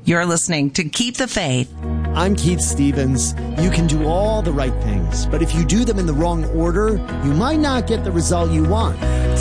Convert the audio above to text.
You're listening to Keep the Faith. I'm Keith Stevens. You can do all the right things, but if you do them in the wrong order, you might not get the result you want.